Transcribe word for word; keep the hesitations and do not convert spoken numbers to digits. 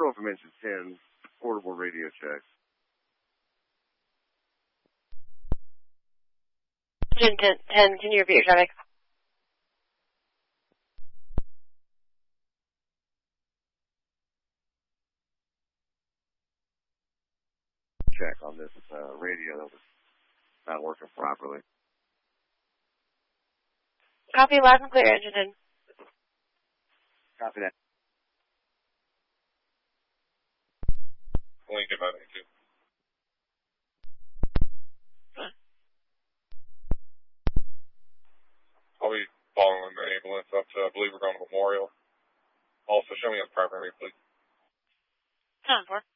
control from engine ten, portable radio check. Engine ten, ten, can you repeat your traffic? Check on this uh, radio that was not working properly. Copy, loud and clear, engine ten. Copy that. Lincoln nine eighty-two. Huh. I'll be following the ambulance up to, I believe we're going to Memorial. Also, show me on the primary, please. ten four.